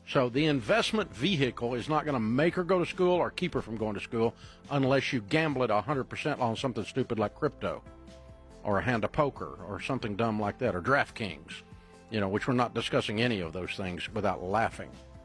So the investment vehicle is not going to make her go to school or keep her from going to school unless you gamble it 100% on something stupid like crypto or a hand of poker or something dumb like that, or DraftKings, which we're not discussing any of those things without laughing.